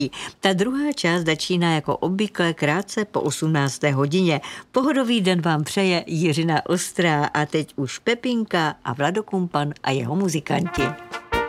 Ta druhá část začíná jako obvykle krátce po 18. hodině. Pohodový den vám přeje Jiřina Ostrá a teď už Pepinka a Vlado Kumpan a jeho muzikanti.